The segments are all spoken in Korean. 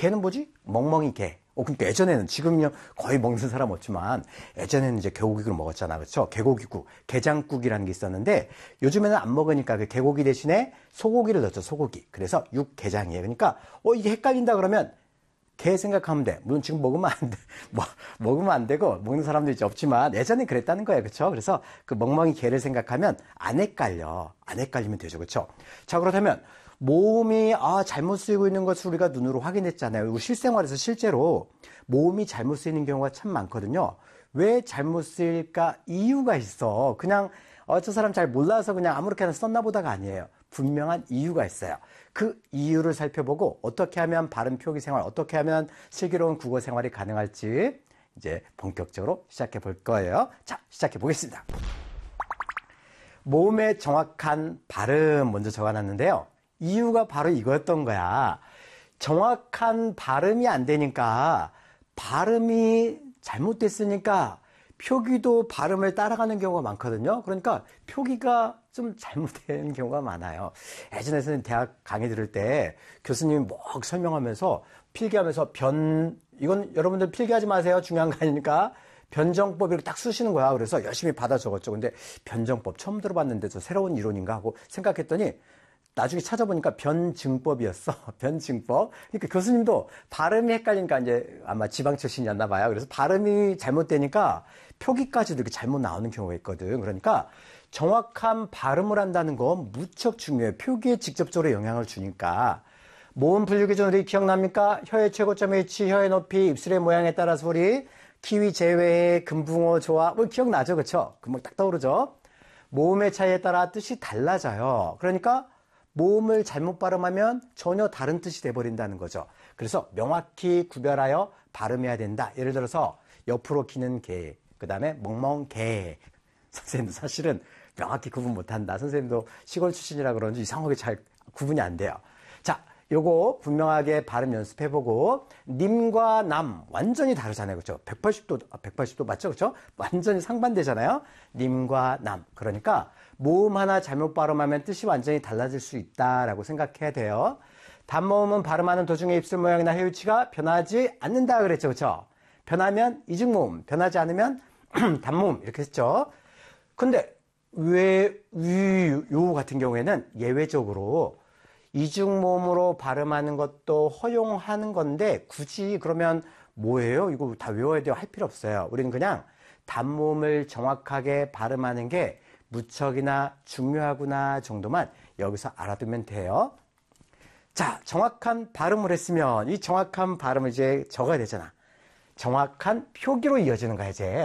개는 뭐지? 멍멍이 개. 그러니까 예전에는, 지금요 거의 먹는 사람 없지만 예전에는 이제 개고기를 먹었잖아, 그렇죠? 개고기국, 게장국이라는 게 있었는데 요즘에는 안 먹으니까 그 개고기 대신에 소고기를 넣었죠, 소고기. 그래서 육개장이에요. 그러니까 이게 헷갈린다 그러면 개 생각하면 돼. 물론 지금 먹으면 안 돼. 먹으면 안 되고 먹는 사람도 이제 없지만 예전에 그랬다는 거예요, 그렇죠? 그래서 그 멍멍이 개를 생각하면 안 헷갈려. 안 헷갈리면 되죠, 그렇죠? 자, 그렇다면 모음이 잘못 쓰이고 있는 것을 우리가 눈으로 확인했잖아요. 우리 실생활에서 실제로 모음이 잘못 쓰이는 경우가 참 많거든요. 왜 잘못 쓰일까? 이유가 있어. 그냥 저 사람 잘 몰라서 그냥 아무렇게나 썼나 보다가 아니에요. 분명한 이유가 있어요. 그 이유를 살펴보고 어떻게 하면 바른 표기 생활, 어떻게 하면 슬기로운 국어 생활이 가능할지 이제 본격적으로 시작해 볼 거예요. 자, 시작해 보겠습니다. 모음의 정확한 발음 먼저 적어놨는데요. 이유가 바로 이거였던 거야. 정확한 발음이 안 되니까, 발음이 잘못됐으니까 표기도 발음을 따라가는 경우가 많거든요. 그러니까 표기가 좀 잘못된 경우가 많아요. 예전에는 대학 강의 들을 때 교수님이 막 설명하면서 필기하면서 이건 여러분들 필기하지 마세요. 중요한 거 아니니까. 변정법 이렇게 딱 쓰시는 거야. 그래서 열심히 받아 적었죠. 근데 변정법 처음 들어봤는데 저 새로운 이론인가 하고 생각했더니 나중에 찾아보니까 변증법이었어. 변증법. 그러니까 교수님도 발음이 헷갈리니까 이제 아마 지방 출신이었나 봐요. 그래서 발음이 잘못되니까 표기까지도 이렇게 잘못 나오는 경우가 있거든. 그러니까 정확한 발음을 한다는 건 무척 중요해요. 표기에 직접적으로 영향을 주니까. 모음 분류 기준 우리 기억납니까? 혀의 최고점의 위치, 혀의 높이, 입술의 모양에 따라 소리, 키위 제외의 금붕어 조화. 기억나죠? 그쵸? 금방 딱 떠오르죠? 모음의 차이에 따라 뜻이 달라져요. 그러니까 모음을 잘못 발음하면 전혀 다른 뜻이 돼버린다는 거죠. 그래서 명확히 구별하여 발음해야 된다. 예를 들어서 옆으로 기는 개, 그 다음에 멍멍개. 선생님도 사실은 명확히 구분 못한다. 선생님도 시골 출신이라 그런지 이상하게 잘 구분이 안 돼요. 자, 요거 분명하게 발음 연습해보고, 님과 남 완전히 다르잖아요, 그렇죠? 180도 맞죠, 그렇죠? 완전히 상반되잖아요. 님과 남. 그러니까 모음 하나 잘못 발음하면 뜻이 완전히 달라질 수 있다라고 생각해야 돼요. 단모음은 발음하는 도중에 입술 모양이나 혀 위치가 변하지 않는다 그랬죠, 그렇죠? 변하면 이중모음, 변하지 않으면 단모음 이렇게 했죠. 근데 왜 요 같은 경우에는 예외적으로 이중모음으로 발음하는 것도 허용하는 건데 굳이 그러면 뭐예요? 이거 다 외워야 돼요? 할 필요 없어요. 우리는 그냥 단모음을 정확하게 발음하는 게 무척이나 중요하구나 정도만 여기서 알아두면 돼요. 자, 정확한 발음을 했으면 이 정확한 발음을 이제 적어야 되잖아. 정확한 표기로 이어지는 거야, 이제.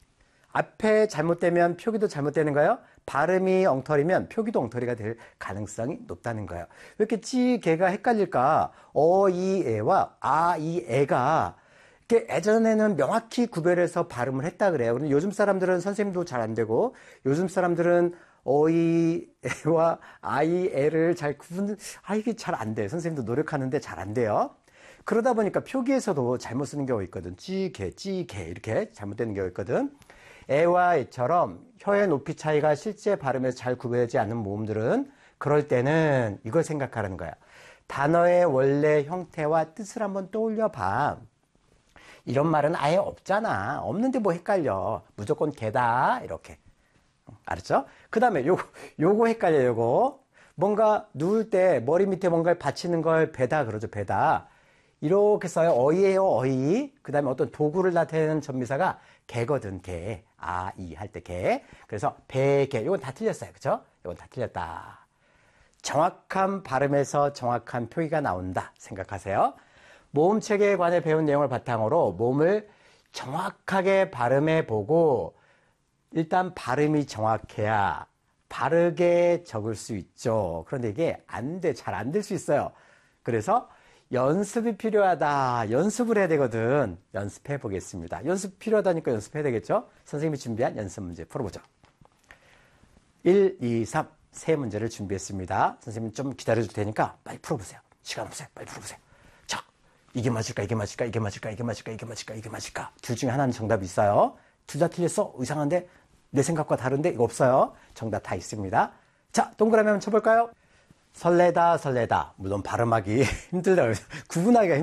앞에 잘못되면 표기도 잘못되는 거예요. 발음이 엉터리면 표기도 엉터리가 될 가능성이 높다는 거예요. 왜 이렇게 찌개가 헷갈릴까? 이 애와 이 애가 이렇게 예전에는 명확히 구별해서 발음을 했다 그래요. 그런데 요즘 사람들은 선생님도 잘 안 되고 요즘 사람들은 이 애와 이 애를 잘 이게 잘 안 돼. 선생님도 노력하는데 잘 안 돼요. 그러다 보니까 표기에서도 잘못 쓰는 경우가 있거든. 찌개 이렇게 잘못되는 경우가 있거든. 애와 애처럼 혀의 높이 차이가 실제 발음에서 잘 구별되지 않는 모음들은 그럴 때는 이걸 생각하라는 거야. 단어의 원래 형태와 뜻을 한번 떠올려 봐. 이런 말은 아예 없잖아. 없는데 뭐 헷갈려. 무조건 개다 이렇게. 알았죠? 그 다음에 요거 헷갈려. 요거 뭔가 누울 때 머리 밑에 뭔가를 받치는 걸 배다 그러죠. 배다. 이렇게 써요. 어이예요, 어이. 그 다음에 어떤 도구를 나타내는 전미사가 개거든, 개. 이 할 때 개. 그래서 배, 개. 이건 다 틀렸어요. 그쵸? 이건 다 틀렸다. 정확한 발음에서 정확한 표기가 나온다. 생각하세요. 모음 체계에 관해 배운 내용을 바탕으로 모음을 정확하게 발음해 보고, 일단 발음이 정확해야 바르게 적을 수 있죠. 그런데 이게 잘 안 될 수 있어요. 그래서 연습이 필요하다. 연습을 해야 되거든. 연습해 보겠습니다. 연습 필요하다니까 연습해야 되겠죠? 선생님이 준비한 연습 문제 풀어보죠. 1, 2, 3, 세 문제를 준비했습니다. 선생님 좀 기다려줄 테니까 빨리 풀어보세요. 시간 없어요. 빨리 풀어보세요. 자, 이게 맞을까? 이게 맞을까? 이게 맞을까? 이게 맞을까? 이게 맞을까? 이게 맞을까? 둘 중에 하나는 정답이 있어요. 둘 다 틀렸어? 이상한데? 내 생각과 다른데? 이거 없어요. 정답 다 있습니다. 자, 동그라미 한번 쳐볼까요? 설레다. 물론 발음하기 힘들다. 구분하기가